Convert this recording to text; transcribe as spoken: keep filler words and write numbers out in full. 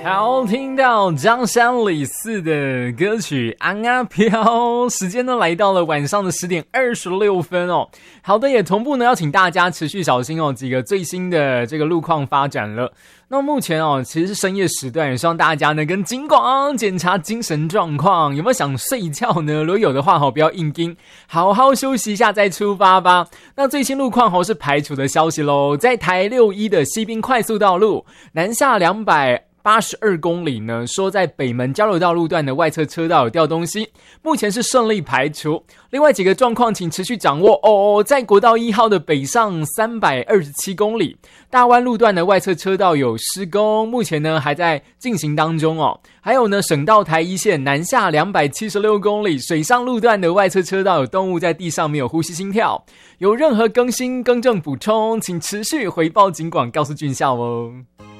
好，听到张山李四的歌曲《安阿飘》，时间呢来到了晚上的十点二十六分哦。好的，也同步呢要请大家持续小心哦，几个最新的这个路况发展了。那目前哦，其实是深夜时段，也希望大家呢跟警广检查精神状况，有没有想睡觉呢？如果有的话哦，不要硬盯，好好休息一下再出发吧。那最新路况哦是排除的消息咯，在台六一的西滨快速道路南下两百八十二公里呢，说在北门交流道路段的外侧车道有掉东西，目前是顺利排除。另外几个状况请持续掌握哦。在国道一号的北上三百二十七公里，大湾路段的外侧车道有施工，目前呢还在进行当中哦。还有呢，省道台一线南下两百七十六公里，水上路段的外侧车道有动物在地上没有呼吸心跳，有任何更新更正补充，请持续回报警广告诉军校哦。